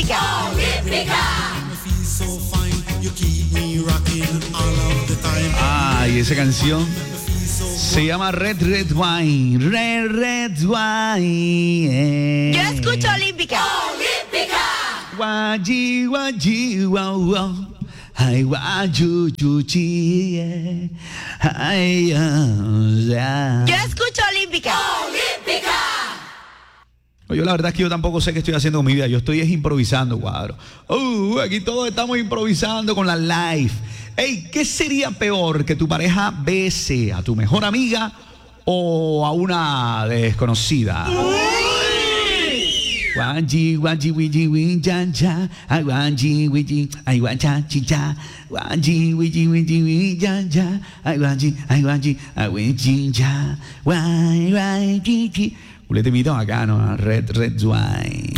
Olímpica. Y esa canción se llama Red Red Wine. Red Red Wine. Yo escucho Olímpica. Waji waji wow wow. Ay waju chuchi. Ay Yo escucho Olímpica. Yo la verdad es que yo tampoco sé qué estoy haciendo con mi vida. Yo estoy improvisando, cuadro. Aquí todos estamos improvisando con la live. Ey, ¿qué sería peor, que tu pareja bese a tu mejor amiga o a una desconocida? Wanji, wanji, wiji, winjanja, ay wanji, wiji, ay wancha, chicha, wanji, wiji, wiji, winjanja, ay wanji, ay winjinja, wai, wai, chichi. Culete mito acá, ¿no? Red Wine.